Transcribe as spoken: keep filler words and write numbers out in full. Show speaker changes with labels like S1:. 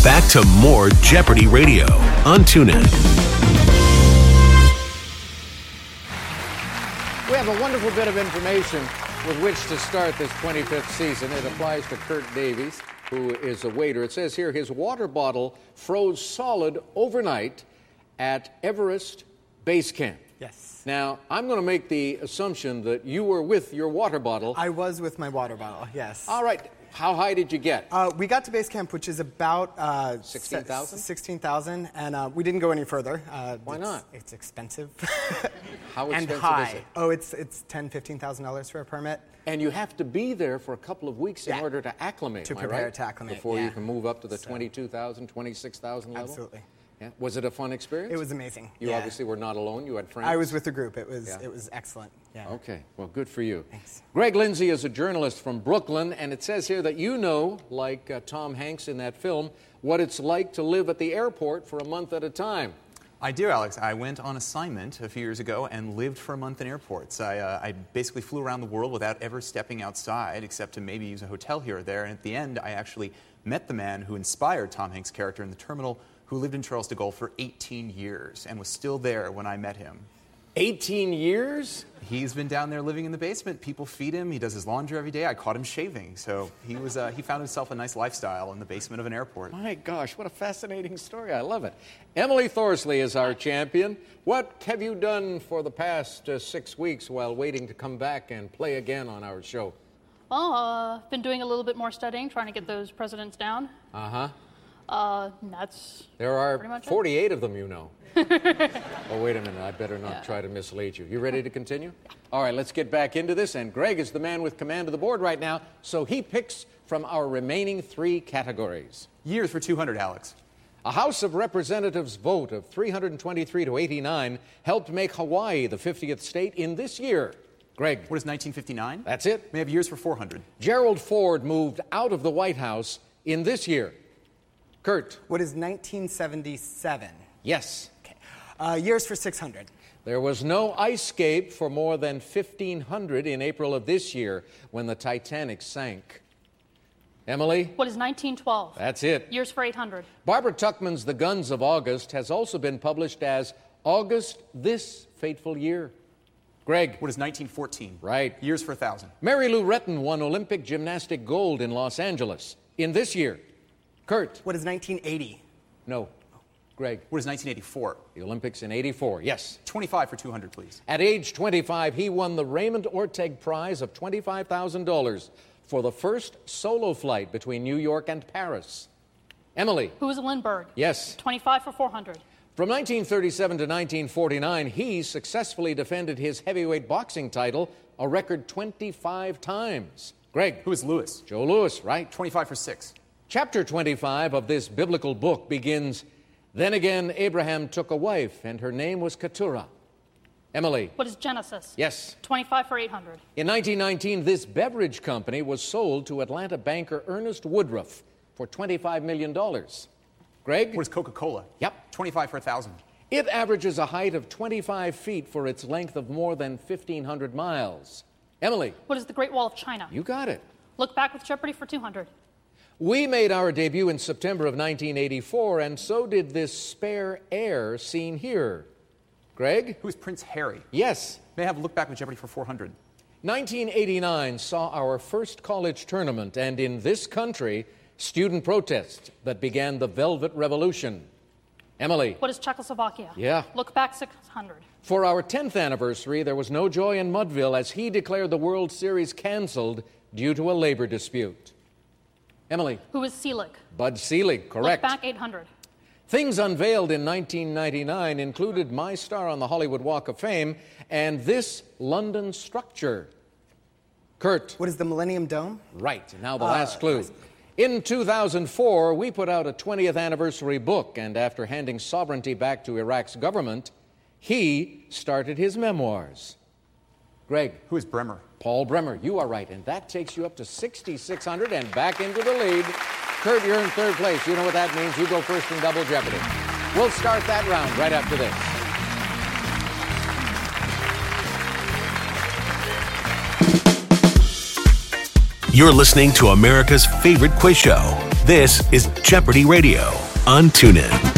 S1: back to more Jeopardy Radio on TuneIn.
S2: We have a wonderful bit of information with which to start this twenty-fifth season. It applies to Kurt Davies, who is a waiter. It says here his water bottle froze solid overnight at Everest Base Camp.
S3: Yes.
S2: Now, I'm going to make the assumption that you were with your water bottle.
S3: I was with my water bottle, yes.
S2: All right. How high did you get?
S3: Uh, we got to base camp, which is about uh,
S2: sixteen thousand?
S3: sixteen thousand, and uh, we didn't go any further. Uh,
S2: Why
S3: it's,
S2: not?
S3: It's expensive.
S2: How
S3: and
S2: expensive
S3: high.
S2: is it?
S3: Oh, it's it's ten, fifteen thousand dollars for a permit.
S2: And you have to be there for a couple of weeks
S3: yeah.
S2: in order to acclimate,
S3: to
S2: am I
S3: prepare
S2: right?
S3: to acclimate,
S2: Before
S3: yeah.
S2: you can move up to the
S3: so.
S2: twenty-two thousand, twenty-six thousand level?
S3: Absolutely.
S2: Yeah. Was it a fun experience?
S3: It was amazing.
S2: You
S3: yeah.
S2: obviously were not alone. You had friends.
S3: I was with a group. It was
S2: Yeah.
S3: it was excellent. Yeah.
S2: Okay. Well, good for you.
S3: Thanks.
S2: Greg Lindsay is a journalist from Brooklyn, and it says here that you know, like uh, Tom Hanks in that film, what it's like to live at the airport for a month at a time.
S4: I do, Alex. I went on assignment a few years ago and lived for a month in airports. I, uh, I basically flew around the world without ever stepping outside, except to maybe use a hotel here or there. And at the end, I actually met the man who inspired Tom Hanks' character in the terminal, who lived in Charles de Gaulle for eighteen years and was still there when I met him.
S2: eighteen years?
S4: He's been down there living in the basement. People feed him. He does his laundry every day. I caught him shaving. So he was uh, he found himself a nice lifestyle in the basement of an airport.
S2: My gosh, what a fascinating story. I love it. Emily Thorsley is our champion. What have you done for the past uh, six weeks while waiting to come back and play again on our show?
S5: Well, uh, been doing a little bit more studying, trying to get those presidents down.
S2: Uh-huh.
S5: Uh, that's
S2: There are
S5: pretty much it.
S2: forty-eight of them, you know. Oh, wait a minute. I better not
S5: Yeah.
S2: try to mislead you. You ready to continue? All right, let's get back into this. And Greg is the man with command of the board right now, so he picks from our remaining three categories.
S4: Years for two hundred, Alex.
S2: A House of Representatives vote of three hundred twenty-three to eighty-nine helped make Hawaii the fiftieth state in this year. Greg.
S4: What is nineteen fifty-nine?
S2: That's it.
S4: May have years for four hundred.
S2: Gerald Ford moved out of the White House in this year. Kurt.
S3: What is nineteen seventy-seven?
S2: Yes.
S3: Okay. Uh, years for six hundred.
S2: There was no ice skate for more than fifteen hundred in April of this year when the Titanic sank. Emily?
S5: What is nineteen twelve?
S2: That's it.
S5: Years for eight hundred.
S2: Barbara Tuchman's The Guns of August has also been published as August This Fateful Year. Greg?
S4: What is nineteen fourteen?
S2: Right.
S4: Years for one thousand.
S2: Mary Lou Retton won Olympic gymnastic gold in Los Angeles in this year. Kurt?
S3: What is nineteen eighty?
S2: No. Greg?
S4: What is nineteen eighty-four?
S2: The Olympics in eighty-four, yes.
S4: twenty-five for two hundred, please.
S2: At age twenty-five, he won the Raymond Orteg Prize of twenty-five thousand dollars for the first solo flight between New York and Paris. Emily?
S5: Who is Lindbergh?
S2: Yes.
S5: twenty-five for four hundred.
S2: From nineteen thirty-seven to nineteen forty-nine, he successfully defended his heavyweight boxing title a record twenty-five times. Greg?
S4: Who is Lewis?
S2: Joe Louis, right?
S4: twenty-five for six.
S2: Chapter twenty-five of this biblical book begins, "Then again Abraham took a wife, and her name was Keturah." Emily?
S5: What is Genesis?
S2: Yes.
S5: twenty-five for eight hundred.
S2: In nineteen nineteen, this beverage company was sold to Atlanta banker Ernest Woodruff for twenty-five million dollars. Greg?
S4: What is Coca-Cola?
S2: Yep.
S4: twenty-five for one thousand.
S2: It averages a height of twenty-five feet for its length of more than fifteen hundred miles. Emily?
S5: What is the Great Wall of China?
S2: You got it.
S5: Look back with Jeopardy for two hundred.
S2: We made our debut in September of nineteen eighty-four, and so did this spare air seen here. Greg?
S4: Who is Prince Harry?
S2: Yes.
S4: May I have a look back with Jeopardy for four hundred?
S2: nineteen eighty-nine saw our first college tournament, and in this country, student protests that began the Velvet Revolution. Emily?
S5: What is Czechoslovakia?
S2: Yeah.
S5: Look back six hundred.
S2: For our tenth anniversary, there was no joy in Mudville as he declared the World Series canceled due to a labor dispute. Emily?
S5: Who is Selig?
S2: Bud Selig, correct.
S5: Look back eight hundred.
S2: Things unveiled in nineteen ninety-nine included my star on the Hollywood Walk of Fame and this London structure. Kurt?
S3: What is the Millennium Dome?
S2: Right. Now the
S3: Uh,
S2: last clue. In two thousand four, we put out a twentieth anniversary book, and after handing sovereignty back to Iraq's government, he started his memoirs. Greg?
S4: Who is Bremer?
S2: Paul Bremer. You are right, and that takes you up to sixty-six hundred and back into the lead. Kurt, you're in third place. You know what that means. You go first in Double Jeopardy. We'll start that round right after this.
S1: You're listening to America's favorite quiz show, This is Jeopardy Radio on TuneIn.